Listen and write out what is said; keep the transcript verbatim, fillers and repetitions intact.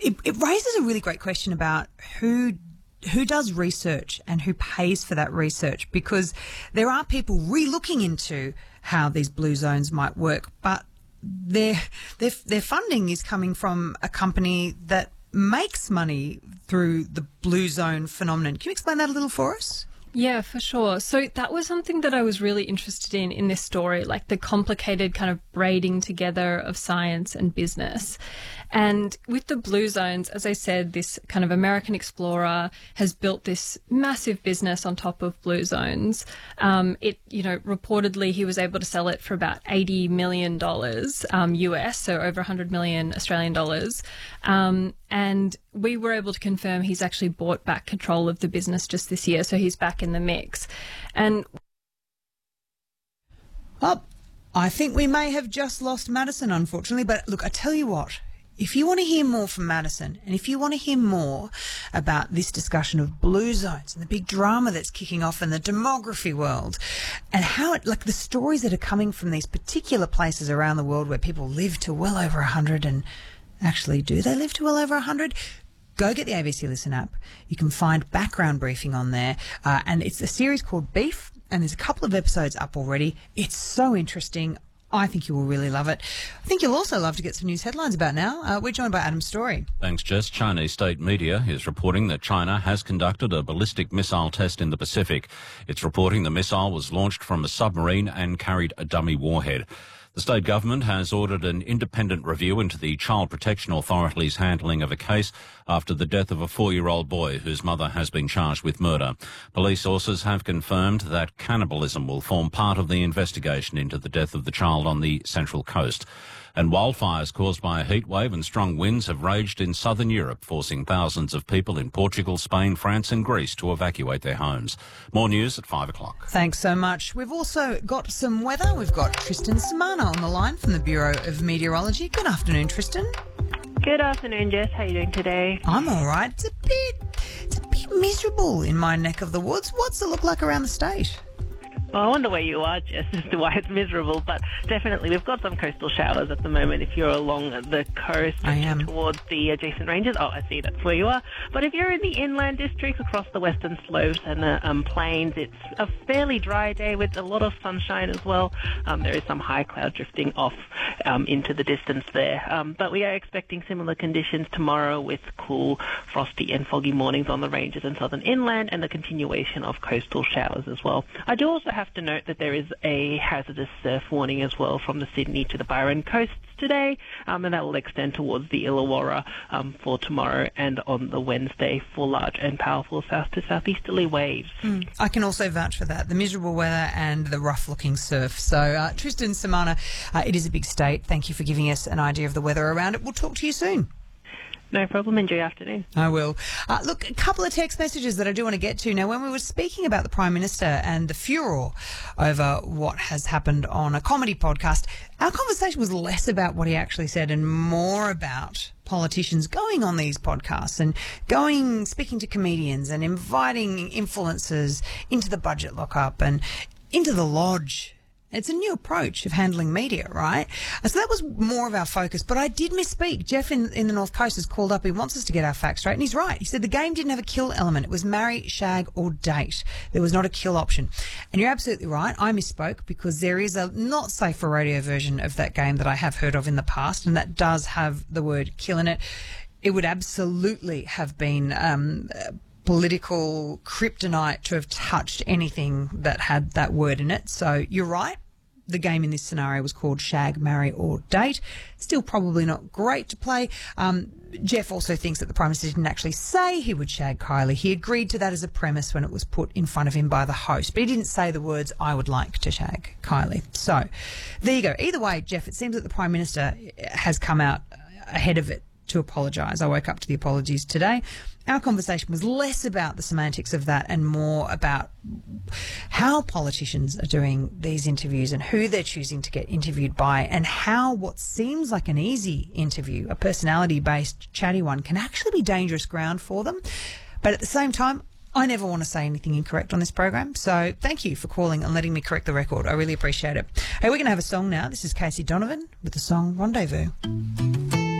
it, it raises a really great question about who who does research and who pays for that research, because there are people re-looking into how these blue zones might work, but their their their funding is coming from a company that makes money through the blue zone phenomenon. Can you explain that a little for us? Yeah, for sure. So that was something that I was really interested in in this story, like the complicated kind of braiding together of science and business. And with the blue zones, as I said, this kind of American explorer has built this massive business on top of blue zones. Um, it, you know, reportedly he was able to sell it for about eighty million dollars um, U S, so over one hundred million Australian dollars. Um, and we were able to confirm he's actually bought back control of the business just this year, so he's back in the mix. And well, I think we may have just lost Madison, unfortunately. But look, I tell you what, if you want to hear more from Madison, and if you want to hear more about this discussion of blue zones and the big drama that's kicking off in the demography world, and how it, like the stories that are coming from these particular places around the world where people live to well over one hundred, and actually do they live to well over one hundred? Go get the A B C Listen app. You can find background briefing on there. Uh, and it's a series called Beef, and there's a couple of episodes up already. It's so interesting. I think you will really love it. I think you'll also love to get some news headlines about now. Uh, we're joined by Adam Story. Thanks, Jess. Chinese state media is reporting that China has conducted a ballistic missile test in the Pacific. It's reporting the missile was launched from a submarine and carried a dummy warhead. The state government has ordered an independent review into the Child Protection Authority's handling of a case after the death of a four-year-old boy whose mother has been charged with murder. Police sources have confirmed that cannibalism will form part of the investigation into the death of the child on the Central Coast. And wildfires caused by a heat wave and strong winds have raged in southern Europe, forcing thousands of people in Portugal, Spain, France and Greece to evacuate their homes. More news at five o'clock. Thanks so much. We've also got some weather. We've got Tristan Samana on the line from the Bureau of Meteorology. Good afternoon, Tristan. Good afternoon, Jess. How are you doing today? I'm all right. It's a bit, it's a bit miserable in my neck of the woods. What's it look like around the state? Well, I wonder where you are, Jess, as to why it's miserable, but definitely we've got some coastal showers at the moment if you're along the coast I am. towards the adjacent ranges. Oh, I see, that's where you are. But if you're in the inland districts across the western slopes and the um, plains, it's a fairly dry day with a lot of sunshine as well. Um, there is some high cloud drifting off um, into the distance there. Um, but we are expecting similar conditions tomorrow with cool, frosty and foggy mornings on the ranges and southern inland and the continuation of coastal showers as well. I do also have have to note that there is a hazardous surf warning as well from the Sydney to the Byron coasts today, um, and that will extend towards the Illawarra um, for tomorrow and on the Wednesday for large and powerful south to southeasterly waves. Mm, I can also vouch for that, the miserable weather and the rough-looking surf. So, uh, Tristan Samana, uh, it is a big state. Thank you for giving us an idea of the weather around it. We'll talk to you soon. No problem. Enjoy your afternoon. I will. Uh, look, a couple of text messages that I do want to get to. Now, when we were speaking about the Prime Minister and the furor over what has happened on a comedy podcast, our conversation was less about what he actually said and more about politicians going on these podcasts and going, speaking to comedians and inviting influencers into the budget lockup and into the lodge. It's a new approach of handling media, right? So that was more of our focus, but I did misspeak. Jeff in, in the North Coast has called up. He wants us to get our facts straight, and he's right. He said the game didn't have a kill element. It was marry, shag, or date. There was not a kill option. And you're absolutely right. I misspoke because there is a not safe for radio version of that game that I have heard of in the past, and that does have the word kill in it. It would absolutely have been um, political kryptonite to have touched anything that had that word in it. So you're right. The game in this scenario was called Shag, Marry or Date. Still probably not great to play. Um, Jeff also thinks that the Prime Minister didn't actually say he would shag Kylie. He agreed to that as a premise when it was put in front of him by the host, but he didn't say the words, I would like to shag Kylie. So there you go. Either way, Jeff, it seems that the Prime Minister has come out ahead of it to apologise. I woke up to the apologies today. Our conversation was less about the semantics of that and more about how politicians are doing these interviews and who they're choosing to get interviewed by, and how what seems like an easy interview, a personality-based chatty one, can actually be dangerous ground for them. But at the same time, I never want to say anything incorrect on this program, so thank you for calling and letting me correct the record. I really appreciate it. Hey, we're going to have a song now. This is Casey Donovan with the song Rendezvous.